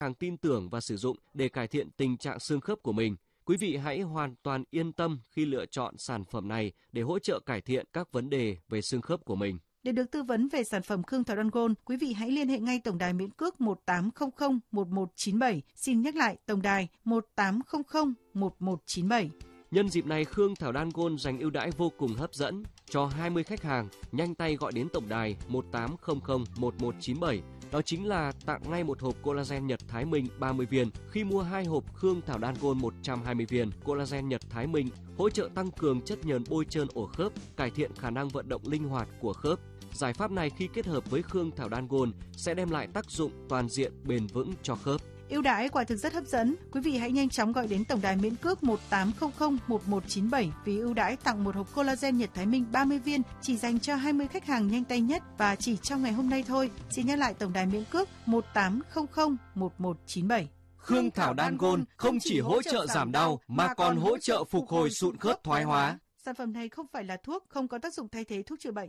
hàng tin tưởng và sử dụng để cải thiện tình trạng xương khớp của mình. Quý vị hãy hoàn toàn yên tâm khi lựa chọn sản phẩm này để hỗ trợ cải thiện các vấn đề về xương khớp của mình. Để được tư vấn về sản phẩm Khương Thảo Đoan Gold, quý vị hãy liên hệ ngay tổng đài miễn cước 1800 1197. Xin nhắc lại tổng đài 1800 1197. Nhân dịp này, Khương Thảo Đoan Gold dành ưu đãi vô cùng hấp dẫn cho 20 khách hàng nhanh tay gọi đến tổng đài 1800 1197. Đó chính là tặng ngay một hộp collagen Nhật Thái Minh 30 viên khi mua 2 hộp Khương Thảo Đoan Gold 120 viên collagen Nhật Thái Minh, hỗ trợ tăng cường chất nhờn bôi trơn ổ khớp, cải thiện khả năng vận động linh hoạt của khớp. Giải pháp này khi kết hợp với Khương Thảo Đoan Gold sẽ đem lại tác dụng toàn diện bền vững cho khớp. Ưu đãi quả thực rất hấp dẫn. Quý vị hãy nhanh chóng gọi đến tổng đài miễn cước 1800 1197 vì ưu đãi tặng một hộp collagen Nhật Thái Minh 30 viên chỉ dành cho 20 khách hàng nhanh tay nhất và chỉ trong ngày hôm nay thôi. Xin nhắc lại tổng đài miễn cước 1800 1197. Khương Thảo Đoan Gold không chỉ hỗ trợ giảm đau mà còn hỗ trợ phục hồi sụn khớp thoái hóa. Sản phẩm này không phải là thuốc, không có tác dụng thay thế thuốc chữa bệnh.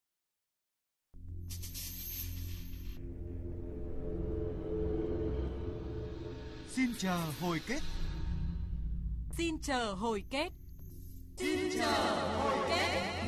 Xin chờ hồi kết. Xin chờ hồi kết. Xin chờ hồi kết.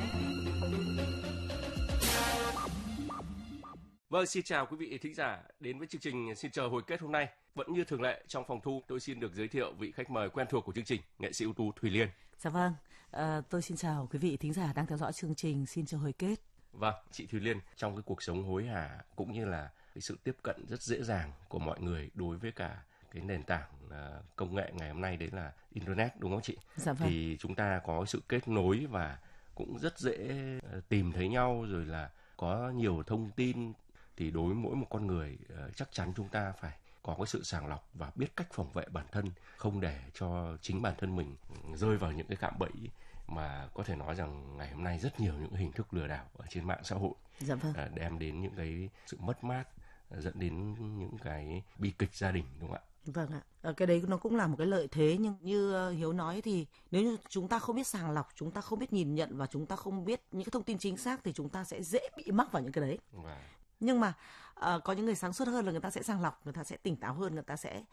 Vâng, xin chào quý vị thính giả đến với chương trình Xin chờ hồi kết hôm nay. Vẫn như thường lệ trong phòng thu, tôi xin được giới thiệu vị khách mời quen thuộc của chương trình, nghệ sĩ ưu tú Thùy Liên. Dạ vâng, tôi xin chào quý vị thính giả đang theo dõi chương trình Xin chờ hồi kết. Vâng, chị Thùy Liên, trong cái cuộc sống hối hả cũng như là cái sự tiếp cận rất dễ dàng của mọi người đối với cả cái nền tảng công nghệ ngày hôm nay đấy là Internet, đúng không chị? Dạ vâng. Thì chúng ta có sự kết nối và cũng rất dễ tìm thấy nhau, rồi là có nhiều thông tin. Thì đối với mỗi một con người chắc chắn chúng ta phải có cái sự sàng lọc và biết cách phòng vệ bản thân, không để cho chính bản thân mình rơi vào những cái cạm bẫy mà có thể nói rằng ngày hôm nay rất nhiều những hình thức lừa đảo ở trên mạng xã hội. Dạ vâng. Đem đến những cái sự mất mát, dẫn đến những cái bi kịch gia đình, đúng không ạ? Vâng ạ, cái đấy nó cũng là một cái lợi thế, nhưng như Hiếu nói thì nếu như chúng ta không biết sàng lọc, chúng ta không biết nhìn nhận và chúng ta không biết những cái thông tin chính xác thì chúng ta sẽ dễ bị mắc vào những cái đấy. Nhưng mà có những người sáng suốt hơn là người ta sẽ sàng lọc, người ta sẽ tỉnh táo hơn, người ta sẽ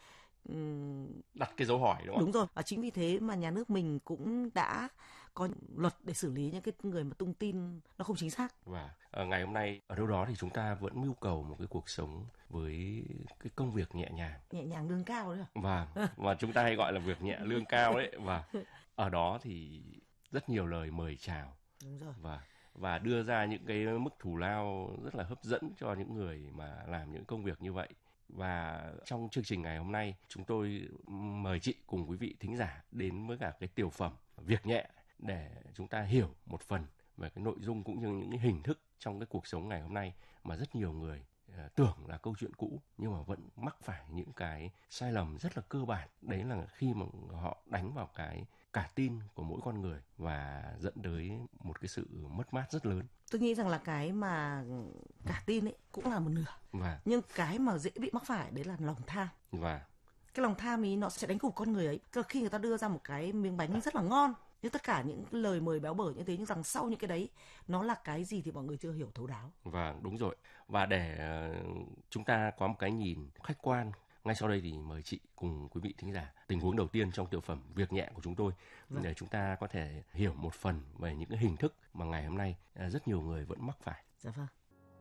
đặt cái dấu hỏi, đúng không? Đúng rồi. Và chính vì thế mà nhà nước mình cũng đã có luật để xử lý những cái người mà tung tin nó không chính xác. Và ngày hôm nay ở đâu đó thì chúng ta vẫn mưu cầu một cái cuộc sống với cái công việc nhẹ nhàng lương cao đấy. Và chúng ta hay gọi là việc nhẹ lương cao đấy. Và ở đó thì rất nhiều lời mời chào. Đúng rồi. Và đưa ra những cái mức thù lao rất là hấp dẫn cho những người mà làm những công việc như vậy. Và trong chương trình ngày hôm nay, chúng tôi mời chị cùng quý vị thính giả đến với cả cái tiểu phẩm Việc Nhẹ để chúng ta hiểu một phần về cái nội dung cũng như những cái hình thức trong cái cuộc sống ngày hôm nay mà rất nhiều người tưởng là câu chuyện cũ nhưng mà vẫn mắc phải những cái sai lầm rất là cơ bản. Đấy là khi mà họ đánh vào cái cả tin của mỗi con người và dẫn tới một cái sự mất mát rất lớn. Tôi nghĩ rằng là cái mà cả tin ấy cũng là một nửa. Nhưng cái mà dễ bị mắc phải đấy là lòng tham. Cái lòng tham ấy nó sẽ đánh gục con người ấy. Khi người ta đưa ra một cái miếng bánh rất là ngon, nhưng tất cả những lời mời béo bở như thế, nhưng rằng sau những cái đấy nó là cái gì thì mọi người chưa hiểu thấu đáo. Đúng rồi. Và để chúng ta có một cái nhìn khách quan, ngay sau đây thì mời chị cùng quý vị thính giả tình huống đầu tiên trong tiểu phẩm Việc Nhẹ của chúng tôi, để chúng ta có thể hiểu một phần về những cái hình thức mà ngày hôm nay rất nhiều người vẫn mắc phải. Dạ vâng.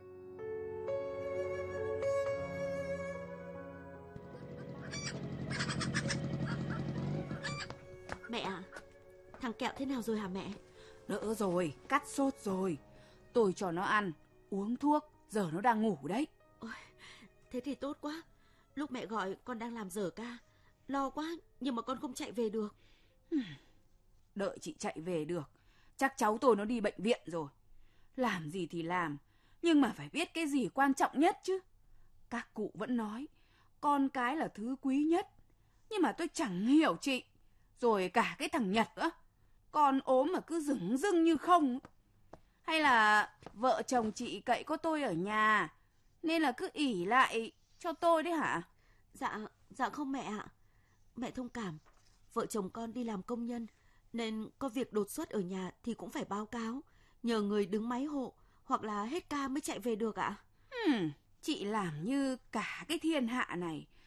Mẹ ạ, thằng Kẹo thế nào rồi hả mẹ? Đỡ rồi, cắt sốt rồi. Tôi cho nó ăn, uống thuốc, giờ nó đang ngủ đấy. Ôi, thế thì tốt quá. Lúc mẹ gọi con đang làm dở ca. Lo quá, nhưng mà con không chạy về được. Đợi chị chạy về được, chắc cháu tôi nó đi bệnh viện rồi. Làm gì thì làm, nhưng mà phải biết cái gì quan trọng nhất chứ. Các cụ vẫn nói, con cái là thứ quý nhất. Nhưng mà tôi chẳng hiểu chị. Rồi cả cái thằng Nhật nữa, con ốm mà cứ dửng dưng như không. Hay là vợ chồng chị cậy có tôi ở nhà nên là cứ ỷ lại cho tôi đấy hả? Dạ không mẹ ạ. Mẹ thông cảm, vợ chồng con đi làm công nhân nên có việc đột xuất ở nhà thì cũng phải báo cáo, nhờ người đứng máy hộ hoặc là hết ca mới chạy về được ạ. Chị làm như cả cái thiên hạ này